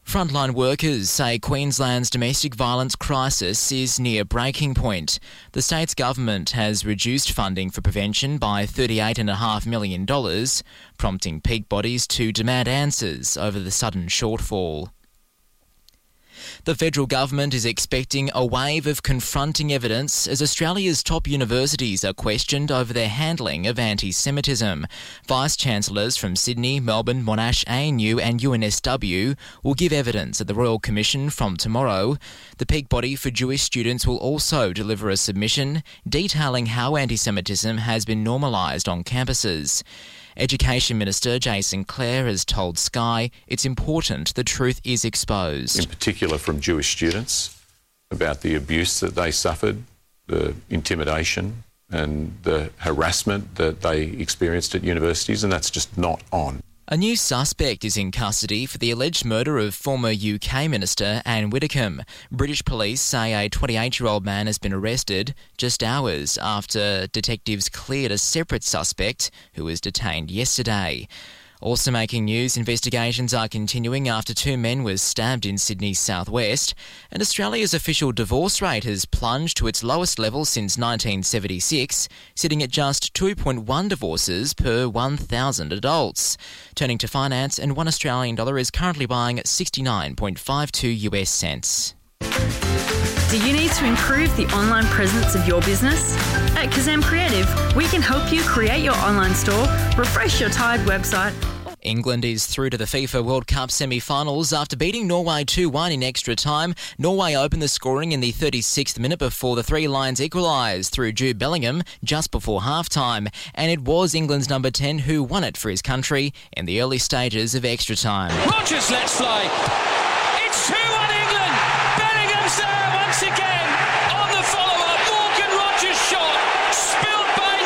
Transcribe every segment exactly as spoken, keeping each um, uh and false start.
Frontline workers say Queensland's domestic violence crisis is near breaking point. The state's government has reduced funding for prevention by thirty-eight point five million dollars, prompting peak bodies to demand answers over the sudden shortfall. The federal government is expecting a wave of confronting evidence as Australia's top universities are questioned over their handling of anti-Semitism. Vice-Chancellors from Sydney, Melbourne, Monash, A N U and U N S W will give evidence at the Royal Commission from tomorrow. The peak body for Jewish students will also deliver a submission detailing how anti-Semitism has been normalised on campuses. Education Minister Jason Clare has told Sky it's important the truth is exposed. In particular from Jewish students about the abuse that they suffered, the intimidation and the harassment that they experienced at universities, and that's just not on. A new suspect is in custody for the alleged murder of former U K Minister Anne Widdecombe. British police say a twenty-eight-year-old man has been arrested just hours after detectives cleared a separate suspect who was detained yesterday. Also making news, investigations are continuing after two men were stabbed in Sydney's southwest, and Australia's official divorce rate has plunged to its lowest level since nineteen seventy-six, sitting at just two point one divorces per one thousand adults. Turning to finance, and one Australian dollar is currently buying sixty-nine point five two US cents. Do you need to improve the online presence of your business? At Kazam Creative, we can help you create your online store, refresh your tired website. England is through to the FIFA World Cup semi-finals after beating Norway two one in extra time. Norway opened the scoring in the thirty-sixth minute before the Three Lions equalised through Jude Bellingham just before half-time, and it was England's number ten who won it for his country in the early stages of extra time. Rodgers lets fly. It's two one England. Bellingham's there once again on the follow-up. Morgan Rodgers shot spilled by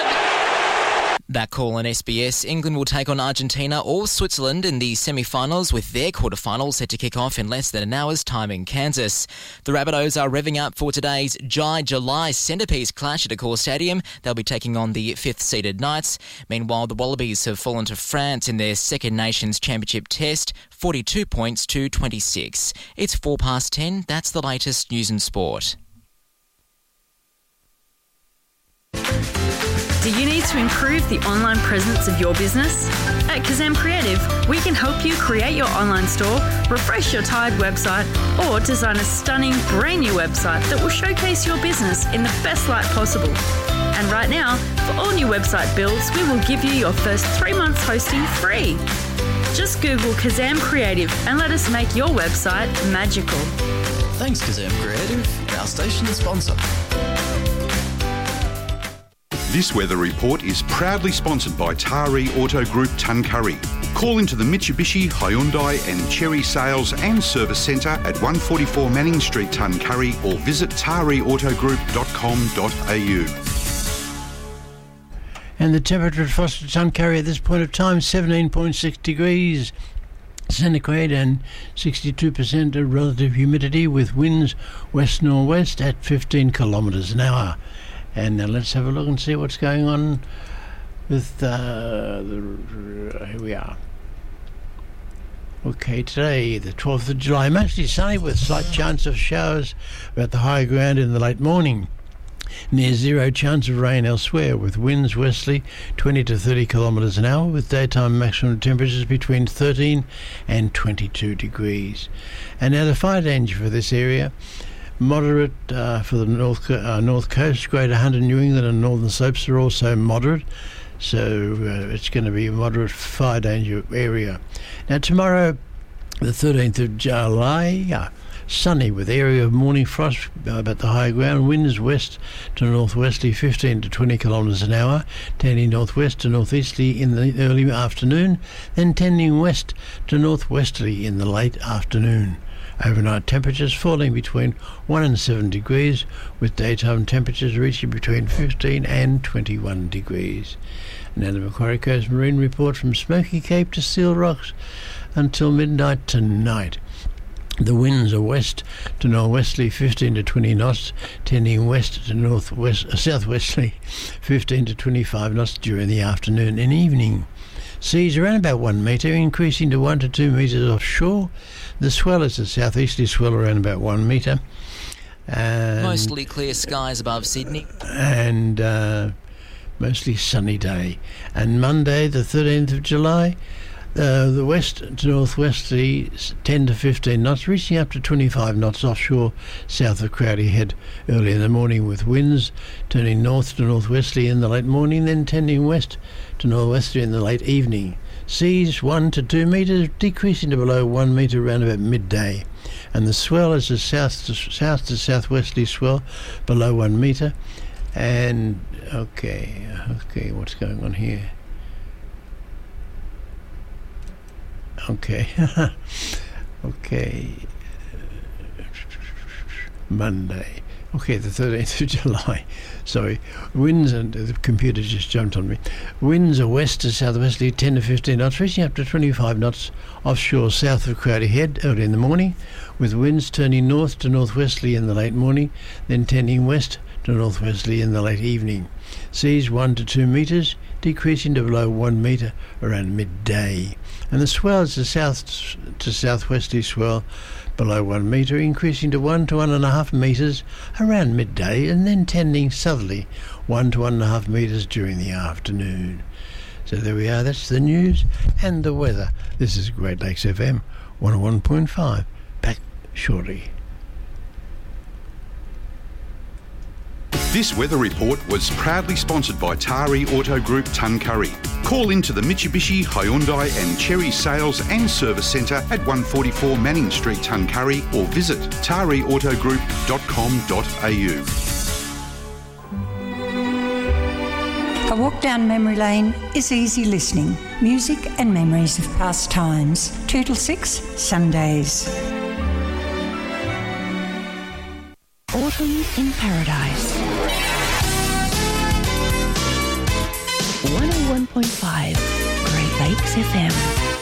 Neelan. That call on S B S. England will take on Argentina or Switzerland in the semi-finals, with their quarter-finals set to kick off in less than an hour's time in Kansas. The Rabbitohs are revving up for today's Jai July centrepiece clash at Accor Stadium. They'll be taking on the fifth-seeded Knights. Meanwhile, the Wallabies have fallen to France in their second Nations Championship test, forty-two points to twenty-six. It's four past ten. That's the latest news and sport. Do you need to improve the online presence of your business? At Kazam Creative, we can help you create your online store, refresh your tired website, or design a stunning brand new website that will showcase your business in the best light possible. And right now, for all new website builds, we will give you your first three months hosting free. Just Google Kazam Creative and let us make your website magical. Thanks, Kazam Creative, our station sponsor. This weather report is proudly sponsored by Taree Auto Group Tuncurry. Call into the Mitsubishi, Hyundai and Chery Sales and Service Centre at one forty-four Manning Street, Tuncurry, or visit taree auto group dot com dot a u. And the temperature at Foster Tuncurry at this point of time, seventeen point six degrees centigrade and sixty-two percent of relative humidity, with winds west-northwest at fifteen kilometres an hour. And now let's have a look and see what's going on with uh, the, here we are. Okay, today, the twelfth of July, mostly sunny with slight chance of showers about the high ground in the late morning. Near zero chance of rain elsewhere, with winds westerly twenty to thirty kilometres an hour, with daytime maximum temperatures between thirteen and twenty-two degrees. And now the fire danger for this area. Moderate uh, for the north uh, north coast, Greater Hunt and New England and northern slopes are also moderate, so uh, it's going to be a moderate fire danger area. Now tomorrow, the thirteenth of July, uh, sunny with area of morning frost about the high ground, winds west to northwesterly fifteen to twenty kilometres an hour, tending northwest to northeasterly in the early afternoon, then tending west to northwesterly in the late afternoon. Overnight temperatures falling between one and seven degrees, with daytime temperatures reaching between fifteen and twenty-one degrees. Now the Macquarie Coast Marine report from Smoky Cape to Seal Rocks until midnight tonight. The winds are west to northwesterly fifteen to twenty knots, tending west to northwest, uh, southwesterly fifteen to twenty-five knots during the afternoon and evening. Seas around about one metre, increasing to one to two metres offshore. The swell is a southeasterly swell around about one metre. And, Mostly clear skies above Sydney. And uh, mostly sunny day. And Monday, the thirteenth of July, uh, the west to northwesterly ten to fifteen knots, reaching up to twenty-five knots offshore south of Crowdy Head early in the morning, with winds turning north to northwesterly in the late morning, then tending west to northwesterly in the late evening. Seas one to two metres, decreasing to below one metre around about midday. And the swell is a south to, south to southwesterly swell below one metre. And okay, okay, what's going on here? Okay, okay, Monday. Okay, the thirteenth of July. Sorry, winds, and the computer just jumped on me. Winds are west to southwesterly ten to fifteen knots, reaching up to twenty-five knots offshore south of Crowdy Head early in the morning, with winds turning north to northwesterly in the late morning, then tending west to northwesterly in the late evening. Seas one to two metres, decreasing to below one metre around midday. And the swell is a south to southwesterly swell below one metre, increasing to one to one and a half metres around midday, and then tending southerly one to one and a half metres during the afternoon. So there we are, that's the news and the weather. This is Great Lakes F M one oh one point five. Back shortly. This weather report was proudly sponsored by Tari Auto Group Tuncurry. Call into the Mitsubishi, Hyundai and Cherry Sales and Service Centre at one forty-four Manning Street, Tuncurry, or visit tari auto group dot com dot a u. A walk down memory lane is easy listening. Music and memories of past times. two till six, Sundays. Autumn in Paradise. one oh one point five Great Lakes F M.